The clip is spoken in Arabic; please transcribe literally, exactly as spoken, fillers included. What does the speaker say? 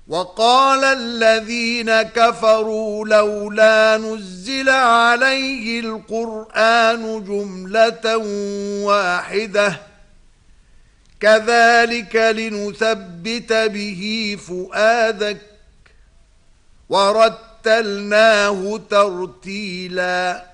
وقال الذين كفروا لولا نزل عليه القرآن جملة واحدة كذلك لنثبت به فؤادك ورتلناه ترتيلا